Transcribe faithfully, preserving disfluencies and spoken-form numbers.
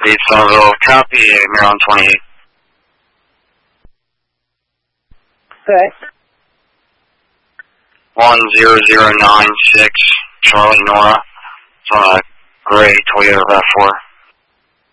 East Somerville, copy, Maryland twenty-eight. Okay. one zero zero nine six, Charlie Nora. It's on a gray Toyota RAV four.